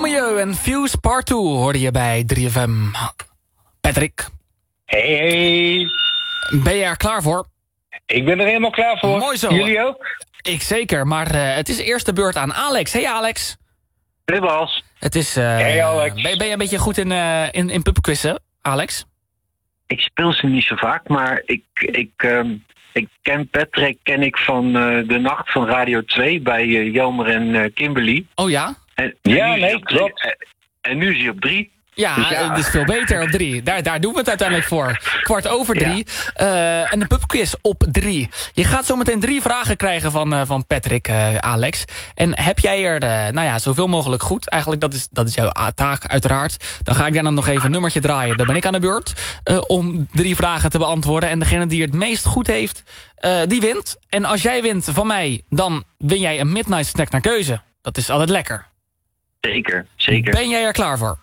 Milieu en Fuse Part 2 hoorde je bij 3FM. Patrick. Hey. Ben je er klaar voor? Ik ben er helemaal klaar voor. Mooi zo. Jullie ook? Ik zeker, maar het is eerst de beurt aan Alex. Hey Alex. Hey Bas. Het is, hey Alex. Ben je een beetje goed in pubquizzen, Alex? Ik speel ze niet zo vaak, maar ik ken Patrick van de nacht van Radio 2 bij Jelmer en Kimberly. Oh ja? Klopt. En nu is hij op 3. Ja, dus het is veel beter op 3. Daar doen we het uiteindelijk voor. 3:15. En de pubquiz op 3. Je gaat zo meteen 3 vragen krijgen van Patrick, Alex. En heb jij er zoveel mogelijk goed? Eigenlijk, dat is jouw taak, uiteraard. Dan ga ik daarna nog even een nummertje draaien. Dan ben ik aan de beurt om 3 vragen te beantwoorden. En degene die het meest goed heeft, die wint. En als jij wint van mij, dan win jij een midnight snack naar keuze. Dat is altijd lekker. Zeker. Ben jij er klaar voor?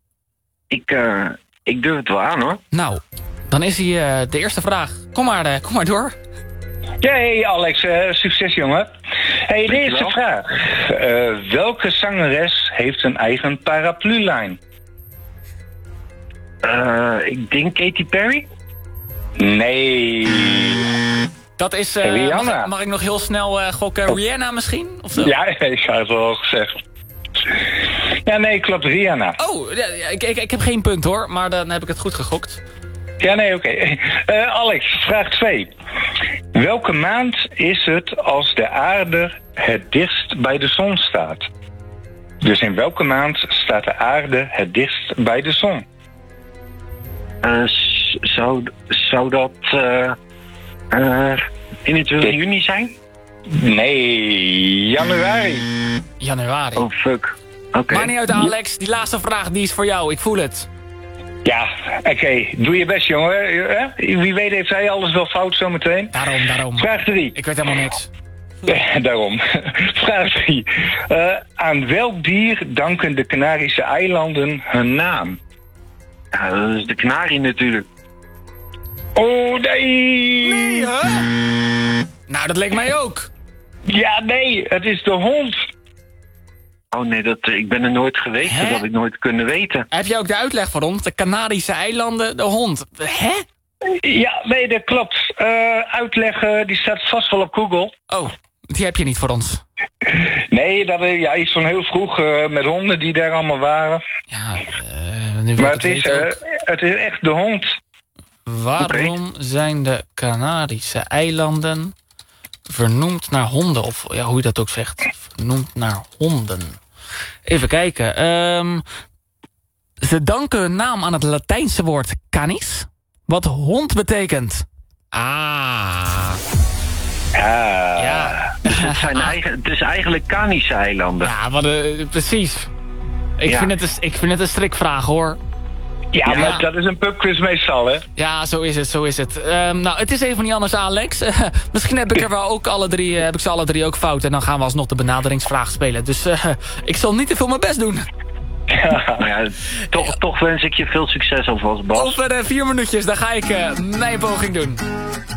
Ik durf het wel aan, hoor. Nou, dan is hij de eerste vraag. Kom maar door. Ja, hey Alex, succes jongen. Hey, de eerste vraag. Welke zangeres heeft een eigen paraplu-lijn? Ik denk Katy Perry? Nee. Dat is, Rihanna. mag ik nog heel snel gokken? Rihanna misschien? Of zo? Ja, ik had het wel gezegd. Ja, nee, klopt, Rihanna. Oh, ja, ik heb geen punt hoor, maar dan heb ik het goed gegokt. Ja, nee, oké. Alex, vraag 2. Welke maand is het als de aarde het dichtst bij de zon staat? Dus in welke maand staat de aarde het dichtst bij de zon? Zou dat 21 juni zijn? Nee, januari. Januari. Oh, fuck. Oké. Maar niet uit, Alex. Die laatste vraag, die is voor jou. Ik voel het. Ja, oké. Doe je best, jongen. Wie weet heeft hij alles wel fout zometeen. Daarom. Vraag 3. Ik weet helemaal niks. Daarom. Vraag 3. Aan welk dier danken de Canarische eilanden hun naam? Ja, dat is de kanarie natuurlijk. Oh, nee! Nee, hè? Nou, dat leek mij ook. Ja, nee. Het is de hond. Oh nee, ik ben er nooit geweest. Hè? Dat had ik nooit kunnen weten. Heb jij ook de uitleg voor ons? De Canarische eilanden, de hond. Hè? Ja, nee, dat klopt. Uitleggen, die staat vast wel op Google. Oh, die heb je niet voor ons. Nee, dat is iets van heel vroeg met honden die daar allemaal waren. Ja, nu Maar het het is echt de hond. Waarom zijn de Canarische eilanden vernoemd naar honden? Of ja, hoe je dat ook zegt. Vernoemd naar honden. Even kijken. Ze danken hun naam aan het Latijnse woord canis. Wat hond betekent. Ah. Ja. Dus het is eigenlijk Canische eilanden. Ja, precies. Ik vind het een strikvraag, hoor. Ja, maar dat is een pubquiz meestal, hè? Ja, zo is het. Nou, het is even niet anders, Alex. Misschien heb ik er wel ook heb ik ze alle drie ook fout. En dan gaan we alsnog de benaderingsvraag spelen. Dus ik zal niet te veel mijn best doen. Nou ja, toch wens ik je veel succes alvast, Bas. Over 4 minuutjes, dan ga ik mijn poging doen.